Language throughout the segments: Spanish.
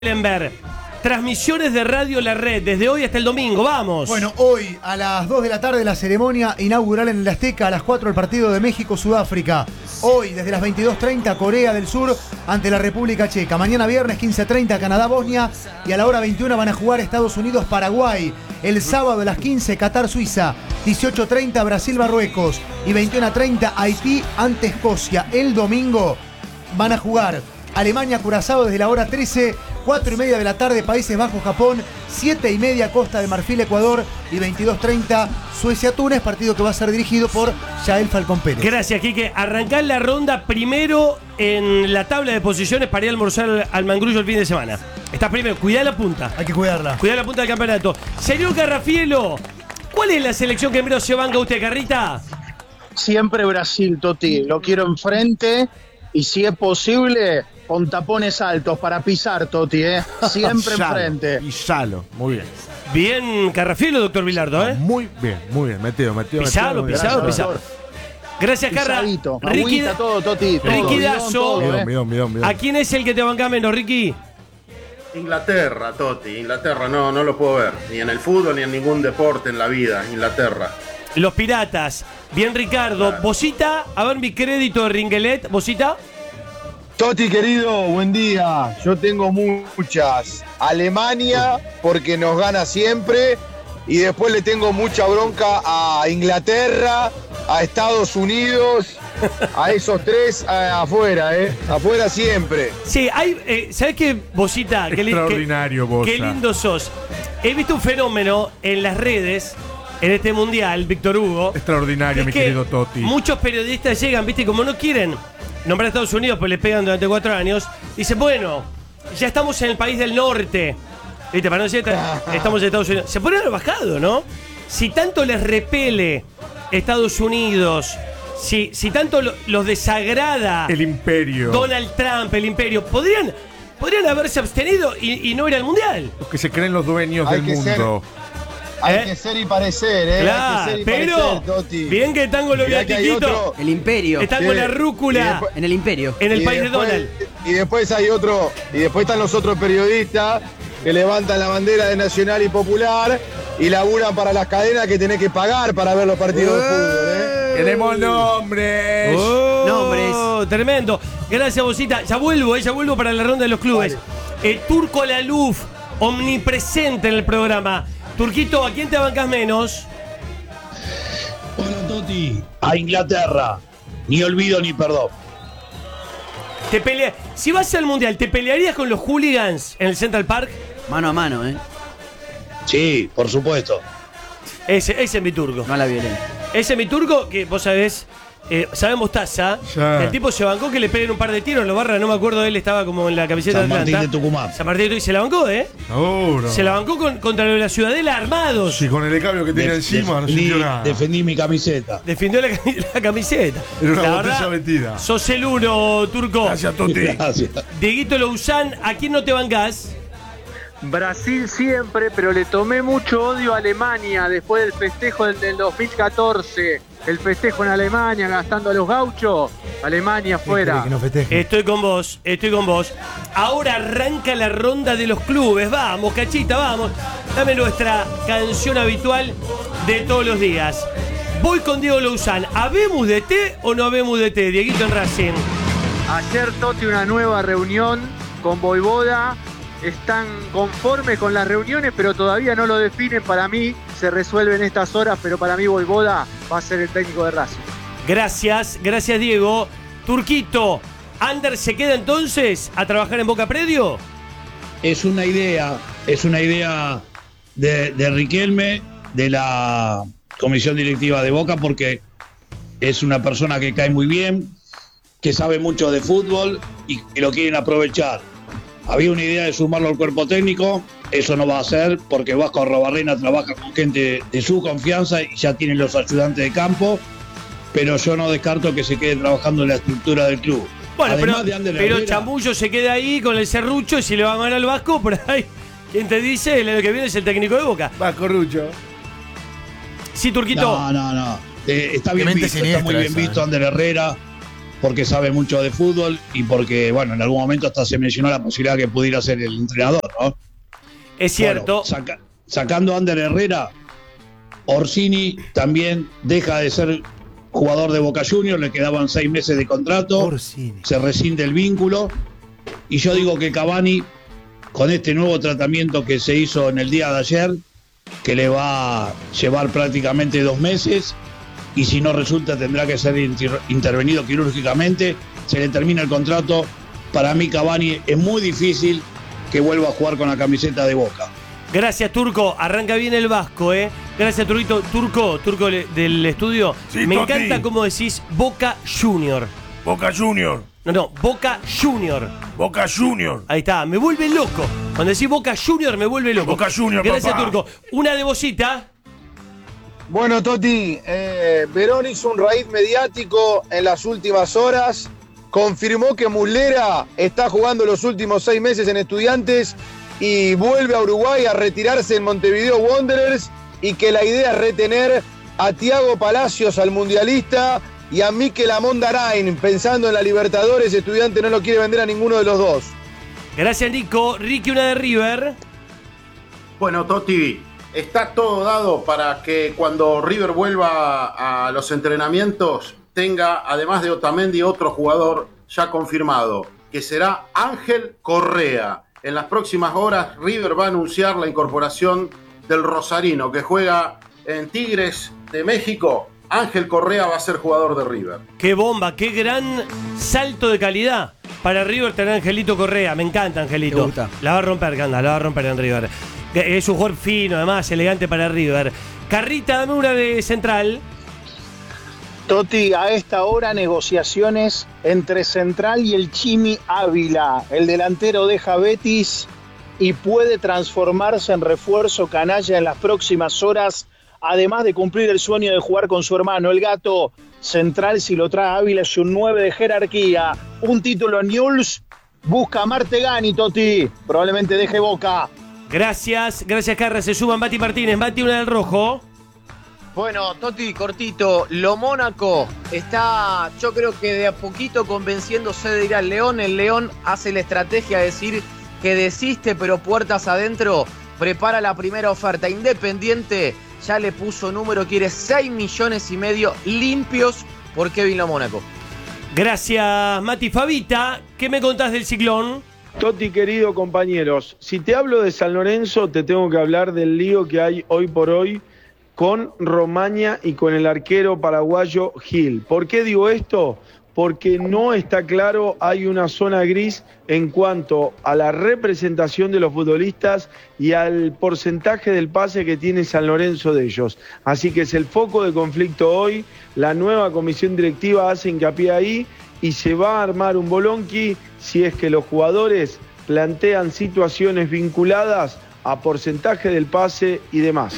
Ver. Transmisiones de Radio La Red, desde hoy hasta el domingo, vamos. Bueno, hoy a las 2 de la tarde la ceremonia inaugural en el Azteca, a las 4 el partido de México-Sudáfrica. Hoy, desde las 22:30, Corea del Sur ante la República Checa. Mañana viernes, 15:30, Canadá-Bosnia. Y a la hora 21 van a jugar Estados Unidos-Paraguay. El sábado a las 15, Qatar-Suiza. 18:30, Brasil-Marruecos. Y 21:30, Haití ante Escocia. El domingo van a jugar Alemania-Curazao desde la hora 13. 4:30 de la tarde, Países Bajos-Japón, 7:30 Costa de Marfil-Ecuador y 22:30 Suecia-Túnez, partido que va a ser dirigido por Yael Falcón Pérez. Gracias, Quique. Arrancá la ronda primero en la tabla de posiciones para ir a almorzar al Mangrullo el fin de semana. Estás primero, cuidá la punta. Hay que cuidarla. Cuidá la punta del campeonato. Señor Carrafielo, ¿cuál es la selección que primero se banca usted, Carrita? Siempre Brasil, Toti. Lo quiero enfrente y si es posible, con tapones altos para pisar, Toti, siempre enfrente. Pisalo, muy bien. Bien, Carrafielo, doctor Vilardo, ¿eh? Muy bien, metido. Pisalo. Gracias, Carra. Pisadito. Ricky, Agüita, todo, Toti. Todo, Ricky Dazo. Bidón. ¿A quién es el que te banca menos, Ricky? Inglaterra, Toti. Inglaterra no lo puedo ver. Ni en el fútbol, ni en ningún deporte en la vida. Inglaterra. Los Piratas. Bien, Ricardo. Claro. Bosita, a ver mi crédito de Ringelet. Bosita. Toti querido, buen día. Yo tengo muchas. Alemania, porque nos gana siempre. Y después le tengo mucha bronca a Inglaterra, a Estados Unidos, a esos tres afuera, afuera siempre. Sí, hay. ¿Sabes qué, Bosita? Extraordinario, Bosa. Qué lindo sos. He visto un fenómeno en las redes, en este mundial, Víctor Hugo. Extraordinario, mi que querido Toti. Muchos periodistas llegan, viste, como no quieren nombrar a Estados Unidos, pues le pegan durante 4 años. Dicen, bueno, ya estamos en el país del norte. Viste, para no decir, estamos en Estados Unidos. Se ponen al bajado, ¿no? Si tanto les repele Estados Unidos, si tanto los desagrada El imperio. Donald Trump, el imperio, podrían haberse abstenido y no ir al mundial. Los que se creen los dueños Hay del que mundo. Hay que ser y parecer, Claro, hay que ser y pero parecer, Toti. bien que Tango lo Mirá vio que hay chiquito. otro. El imperio. Están con la rúcula En el imperio. en el Y país después- de Donald. Y después hay otro, y después están los otros periodistas que levantan la bandera de Nacional y Popular y laburan para las cadenas que tenés que pagar para ver los partidos de fútbol, Tenemos nombres. Oh, Nombres. Tremendo. Gracias, Bosita. Ya vuelvo para la ronda de los clubes. Turco Laluf, omnipresente en el programa. Turquito, ¿a quién te bancas menos? Hola Toti, a Inglaterra, ni olvido ni perdón. Si vas al mundial, ¿te pelearías con los hooligans en el Central Park? Mano a mano, Sí, por supuesto. Ese es mi turco. No la violen. Ese es mi turco, que vos sabés, sabemos Taza. Ya. El tipo se bancó que le peguen un par de tiros en los barras, no me acuerdo, él estaba como en la camiseta San de Martín Atlanta. de Tucumán. San Martín de Tucumán. Y se la bancó, Seguro. Se la bancó contra la Ciudadela armados. Sí, con el cambio que tenía encima no sintió nada. defendí mi camiseta. Defendió la camiseta. Era una La botella verdad, metida. sos el uno, Turco. Gracias, Toti. Gracias. Dieguito Louzán, ¿a quién no te bancás? Brasil siempre, pero le tomé mucho odio a Alemania después del festejo del 2014. El festejo en Alemania, gastando a los gauchos. Alemania fuera. Que no festeje. Estoy con vos. Ahora arranca la ronda de los clubes. Vamos, Cachita, vamos. Dame nuestra canción habitual de todos los días. Voy con Diego Louzán. ¿Habemos de té o no habemos de té? Dieguito en Racing. Ayer Toti una nueva reunión con Voivoda. Están conformes con las reuniones, pero todavía no lo definen. Para mí se resuelve en estas horas, pero para mí Voivoda va a ser el técnico de Racing. Gracias Diego. Turquito, ¿Ander se queda entonces a trabajar en Boca Predio? Es una idea de Riquelme, de la comisión directiva de Boca, porque es una persona que cae muy bien, que sabe mucho de fútbol y que lo quieren aprovechar. Había una idea de sumarlo al cuerpo técnico, eso no va a ser porque Vasco Arrobarrena trabaja con gente de su confianza y ya tienen los ayudantes de campo, pero yo no descarto que se quede trabajando en la estructura del club. Bueno, Además de Ander pero Herrera, Chamullo se queda ahí con el serrucho y si le va a ganar al Vasco, por ahí, ¿quién te dice? El año que viene es el técnico de Boca. Va, Corrucho. Sí, Turquito. No. Está bien Mente visto, está siniestra muy bien esa, visto Ander Herrera. porque sabe mucho de fútbol y porque, bueno, en algún momento hasta se mencionó la posibilidad que pudiera ser el entrenador, ¿no? Es cierto. Bueno, sacando a Ander Herrera, Orsini también deja de ser jugador de Boca Juniors, le quedaban 6 meses de contrato, Orsini. se rescinde el vínculo, y yo digo que Cavani, con este nuevo tratamiento que se hizo en el día de ayer, que le va a llevar prácticamente 2 meses, y si no resulta tendrá que ser intervenido quirúrgicamente, se le termina el contrato. Para mí Cavani es muy difícil que vuelva a jugar con la camiseta de Boca. Gracias, Turco. Arranca bien el Vasco, ¿eh? Gracias, Turquito. Turco del estudio. Sí, Me Toti. encanta cómo decís Boca Junior. Boca Junior. No, Boca Junior. Boca Junior. Ahí está, me vuelve loco. Cuando decís Boca Junior me vuelve loco. Boca Junior, Gracias, papá. Turco. Una de Bocita. Bueno, Toti, Verón hizo un raíz mediático en las últimas horas. Confirmó que Muslera está jugando los últimos 6 meses en Estudiantes y vuelve a Uruguay a retirarse en Montevideo Wanderers, y que la idea es retener a Thiago Palacios, al mundialista, y a Mikel Amondarain, pensando en la Libertadores. Estudiante no lo quiere vender a ninguno de los dos. Gracias, Nico. Ricky, una de River. Bueno, Toti, está todo dado para que cuando River vuelva a los entrenamientos tenga, además de Otamendi, otro jugador ya confirmado, que será Ángel Correa. En las próximas horas River va a anunciar la incorporación del rosarino que juega en Tigres de México. Ángel Correa va a ser jugador de River. Qué bomba, qué gran salto de calidad para River tener a Angelito Correa. Me encanta, Angelito. Me gusta. La va a romper, Canda, la va a romper en River. Es un jugador fino, además, elegante para River. Carrita, dame una de Central. Toti, a esta hora negociaciones entre Central y el Chimi Ávila. El delantero deja Betis y puede transformarse en refuerzo canalla en las próximas horas, además de cumplir el sueño de jugar con su hermano, el Gato. Central, si lo trae Ávila, es un 9 de jerarquía. Un título en Newell's, busca a Martegani, Toti. Probablemente deje Boca. Gracias, Carra. Se suban Mati Martínez. Mati, una del rojo. Bueno, Toti, cortito, lo Mónaco está, yo creo que de a poquito convenciéndose de ir al León. El León hace la estrategia de decir que desiste, pero puertas adentro, prepara la primera oferta. Independiente ya le puso número, quiere 6,5 millones limpios por Kevin Lo Mónaco. Gracias, Mati. Fabita, ¿qué me contás del Ciclón? Toti, querido compañeros, si te hablo de San Lorenzo, te tengo que hablar del lío que hay hoy por hoy con Romaña y con el arquero paraguayo Gil. ¿Por qué digo esto? Porque no está claro, hay una zona gris en cuanto a la representación de los futbolistas y al porcentaje del pase que tiene San Lorenzo de ellos. Así que es el foco de conflicto hoy, la nueva comisión directiva hace hincapié ahí y se va a armar un bolonqui si es que los jugadores plantean situaciones vinculadas a porcentaje del pase y demás.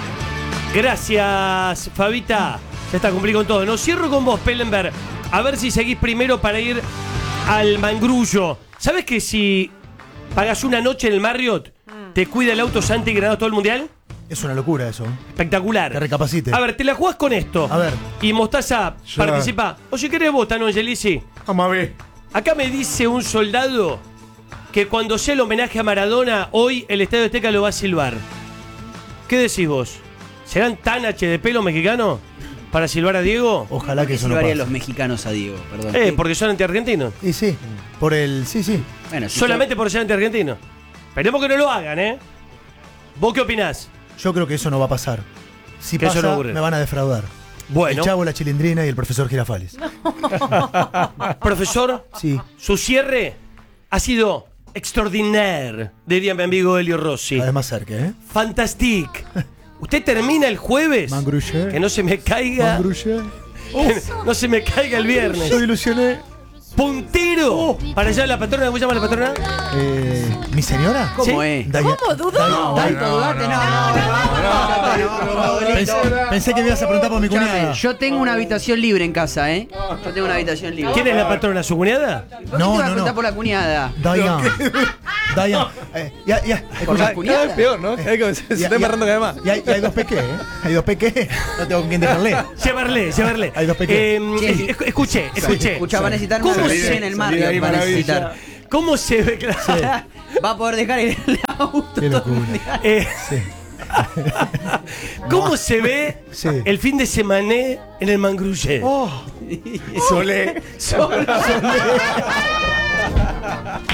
Gracias, Fabita. Ya está, cumplí con todo. No, cierro con vos, Pellenberg. A ver si seguís primero para ir al Mangrullo. ¿Sabes que si pagas una noche en el Marriott, te cuida el auto Santi Granados todo el mundial? Es una locura eso. Espectacular. Que recapacite. A ver, te la jugás con esto. A ver. Y Mostaza participa. O si querés vos, Tano Angelici. Vamos a ver. Acá me dice un soldado que cuando sea el homenaje a Maradona, hoy el Estadio Azteca lo va a silbar. ¿Qué decís vos? ¿Serán tan HDP los mexicanos para silbar a Diego? Ojalá que eso no pase. Silbarían los mexicanos a Diego, perdón. Porque son antiargentinos. Y sí, por el... Sí. Bueno, si solamente por ser antiargentinos. Esperemos que no lo hagan, ¿eh? ¿Vos qué opinás? Yo creo que eso no va a pasar. Si Que eso pasa, no ocurre. me van a defraudar. Bueno. El Chavo, la Chilindrina y el profesor Girafales. Profesor, sí. Su cierre ha sido extraordinaire, diría mi amigo Elio Rossi. Además cerca, ¿eh? Fantastique. Usted termina el jueves. Mangruché. Que no se me caiga. Mangruché. No se me caiga el viernes. Yo ilusioné. Puntero. Para allá la patrona, ¿cómo se llama la patrona? ¿Mi señora? ¿Cómo es? ¿Cómo dudó? Pensé que me ibas a preguntar por mi cuñada. Yo tengo una habitación libre en casa, ¿eh? Yo tengo una habitación libre. ¿Quién es la patrona? ¿Su cuñada? ¿Por qué te vas a preguntar por la cuñada? Diane. Dayan, Por las Cada vez cuñadas. peor, ¿no? Cada vez se está embarrando cada vez más. Y hay dos pequés, ¿eh? Hay dos pequés. No tengo con quién dejarle. Llevarle. Hay dos pequés. Escuché. Escucha, va a necesitar una ¿Cómo reunión se- en el Salí Marriott. de ahí, Va a maravilla. necesitar. ¿Cómo se ve? Claro. Va a poder dejar el auto. Qué todo locura. el día. Sí. ¿Cómo se ve Sí. el fin de semana en el Mangruller? Solé.